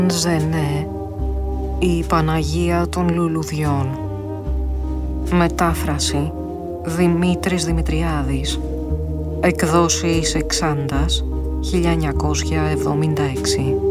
Ζενέ, η Παναγία των Λουλουδιών. Μετάφραση Δημήτρης Δημητριάδης. Εκδόσεις Εξάντας 1976.